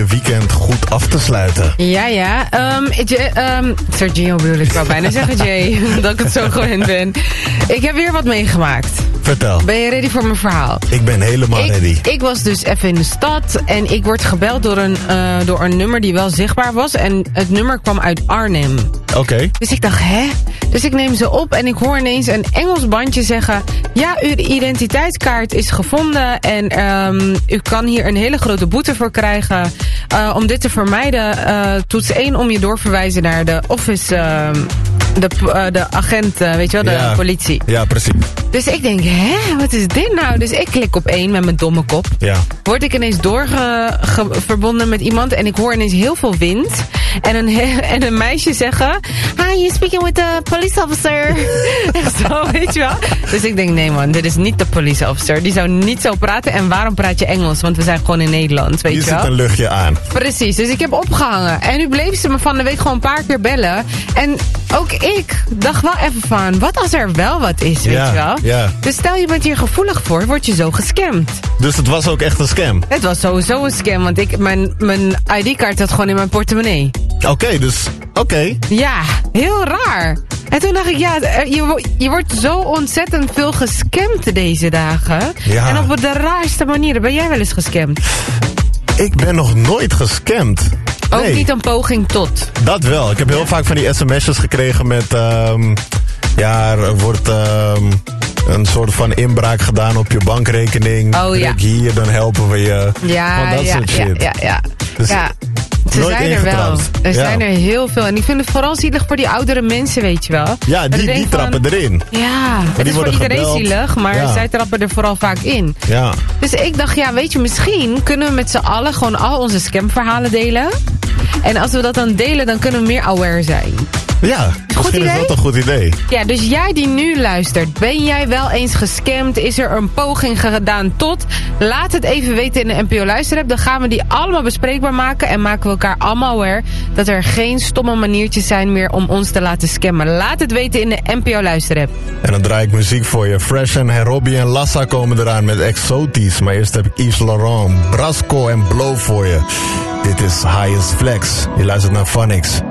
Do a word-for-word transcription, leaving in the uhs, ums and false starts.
weekend goed af te sluiten. Ja, ja. Um, um, Sergio bedoel ik, wou bijna zeggen Jay, dat ik het zo gewend ben. Ik heb weer wat meegemaakt. Vertel. Ben je ready voor mijn verhaal? Ik ben helemaal ik, ready. Ik was dus even in de stad en ik word gebeld door een, uh, door een nummer die wel zichtbaar was. En het nummer kwam uit Arnhem. Oké. Okay. Dus ik dacht, hè? Dus ik neem ze op en ik hoor ineens een Engels bandje zeggen... Ja, uw identiteitskaart is gevonden en um, u kan hier een hele grote boete voor krijgen. Uh, om dit te vermijden, uh, toets één om je doorverwijzen naar de office... Uh, De, uh, de agent, uh, weet je wel, de ja, politie. Ja, precies. Dus ik denk, hè, wat is dit nou? Dus ik klik op één met mijn domme kop. Ja. Word ik ineens doorverbonden met iemand en ik hoor ineens heel veel wind. En een, en een meisje zeggen... Hi, you speaking with the police officer. Zo, weet je wel. Dus ik denk, nee man, dit is niet de police officer. Die zou niet zo praten. En waarom praat je Engels? Want we zijn gewoon in Nederland, weet je, je wel. Je zit een luchtje aan. Precies, dus ik heb opgehangen. En nu bleef ze me van de week gewoon een paar keer bellen. En ook ik dacht wel even van, wat als er wel wat is, weet ja, je wel. Ja. Dus stel je bent hier gevoelig voor, word je zo gescamd. Dus het was ook echt een scam? Het was sowieso een scam, want ik, mijn, mijn I D-kaart zat gewoon in mijn portemonnee. Oké, okay, dus, oké. Okay. Ja, heel raar. En toen dacht ik, ja, je, je wordt zo ontzettend veel gescamd deze dagen. Ja. En op de raarste manieren. Ben jij wel eens gescamd? Ik ben nog nooit gescamd. Ook nee. niet een poging tot? Dat wel. Ik heb heel vaak van die sms'jes gekregen met... Um, ja, er wordt um, een soort van inbraak gedaan op je bankrekening. Oh ja. Druk hier, dan helpen we je. Ja, Van dat ja, soort ja, shit. ja, ja. Dus ja. Ze zijn er wel. Er ja. zijn er heel veel. En ik vind het vooral zielig voor die oudere mensen, weet je wel. Ja, die, die trappen van, erin. Ja, het is voor iedereen gebeld. zielig, maar ja. zij trappen er vooral vaak in. Ja. Dus ik dacht, ja, weet je, misschien kunnen we met z'n allen gewoon al onze scamverhalen delen. En als we dat dan delen, dan kunnen we meer aware zijn. Ja, goed misschien idee? is dat een goed idee. Ja, dus jij die nu luistert, ben jij wel eens gescamd? Is er een poging gedaan tot? Laat het even weten in de N P O Luisterapp. Dan gaan we die allemaal bespreekbaar maken en maken we elkaar allemaal aware dat er geen stomme maniertjes zijn meer om ons te laten scammen. Laat het weten in de N P O Luisterapp. En dan draai ik muziek voor je. Freshen en Robbie en Lassa komen eraan met Exotisch. Maar eerst heb ik Yves Laurent, Brasco en Blow voor je. Dit is Highest Flex. Je luistert naar Phonics.